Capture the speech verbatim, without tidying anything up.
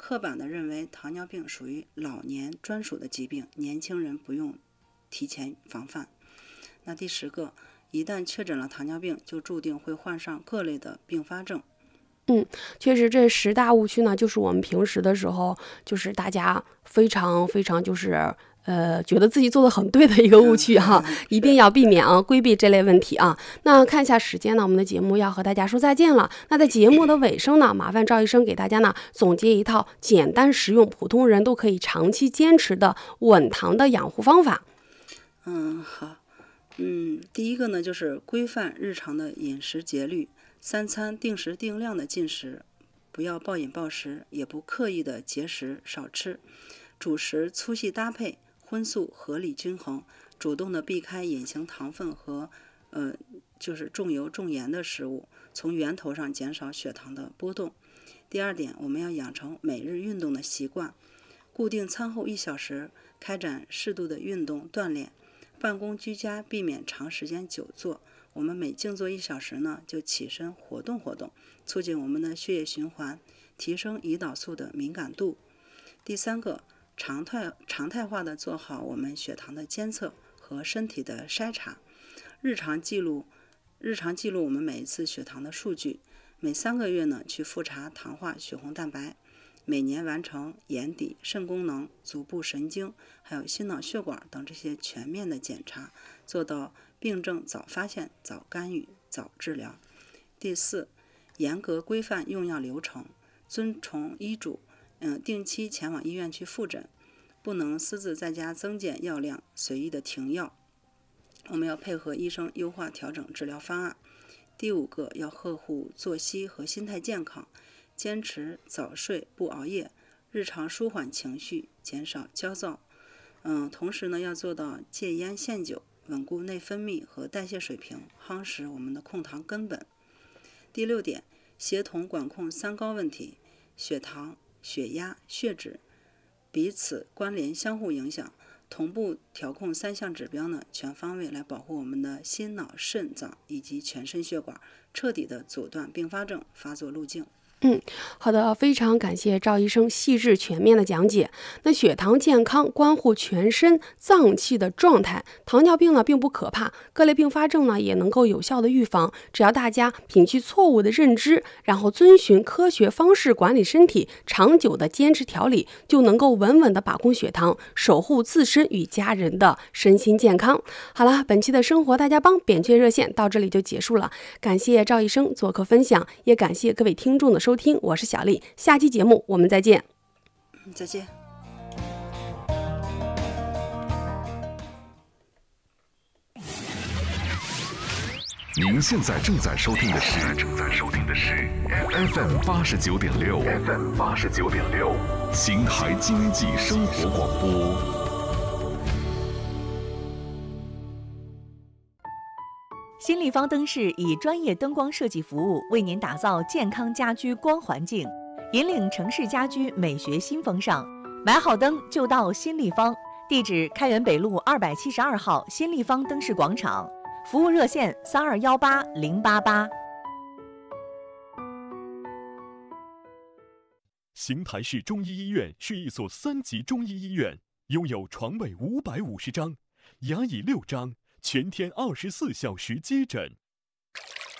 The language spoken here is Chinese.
刻板地认为糖尿病属于老年专属的疾病，年轻人不用提前防范。那第十个，一旦确诊了糖尿病，就注定会患上各类的并发症。 嗯，确实这十大误区呢，就是我们平时的时候，就是大家非常非常就是呃，觉得自己做的很对的一个误区哈，一定要避免啊，规避这类问题啊。那看一下时间呢，我们的节目要和大家说再见了。那在节目的尾声呢，麻烦赵医生给大家呢总结一套简单实用、普通人都可以长期坚持的稳糖的养护方法。 嗯，好，嗯，第一个呢就是规范日常的饮食节律，三餐定时定量的进食，不要暴饮暴食，也不刻意的节食少吃，主食粗细搭配。荤素合理均衡，主动的避开隐形糖分和呃就是重油重盐的食物，从源头上减少血糖的波动。第二点，我们要养成每日运动的习惯，固定餐后一小时开展适度的运动锻炼。办公居家避免长时间久坐，我们每静坐一小时呢，就起身活动活动，促进我们的血液循环，提升胰岛素的敏感度。第三个。常态常态化的做好我们血糖的监测和身体的筛查，日常记录日常记录我们每一次血糖的数据，每三个月呢去复查糖化血红蛋白，每年完成眼底、肾功能、足部神经还有心脑血管等这些全面的检查，做到病症早发现、早干预、早治疗。第四，严格规范用药流程，遵从医嘱。嗯，定期前往医院去复诊，不能私自在家增减药量，随意的停药。我们要配合医生优化调整治疗方案。第五个，要呵护作息和心态健康，坚持早睡不熬夜，日常舒缓情绪，减少焦躁。嗯，同时呢，要做到戒烟限酒，稳固内分泌和代谢水平，夯实我们的控糖根本。第六点，协同管控三高问题，血糖、血压、血脂彼此关联相互影响，同步调控三项指标呢，全方位来保护我们的心脑肾脏以及全身血管，彻底的阻断并发症发作路径。 嗯，好的，非常感谢赵医生细致全面的讲解。那血糖健康关乎全身脏器的状态，糖尿病呢并不可怕，各类并发症呢也能够有效的预防。只要大家摒弃错误的认知，然后遵循科学方式管理身体，长久的坚持调理，就能够稳稳的把控血糖，守护自身与家人的身心健康。好了，本期的生活大家帮扁鹊热线到这里就结束了，感谢赵医生做客分享，也感谢各位听众的收听，我是小丽，下期节目我们再见。 再见。 您现在正在收听的是正在收听的是 F M 八十九点六 F M 八十九点六邢台经济生活广播。 新立方灯饰以专业灯光设计服务，为您打造健康家居光环境，引领城市家居美学新风尚。买好灯就到新立方，地址开元北路二百七十二号新立方灯饰广场，服务热线三二幺八零八八。 邢台市中医医院是一所三级中医医院，拥有床位五百五十张，牙椅六张，全天二十四小时接诊。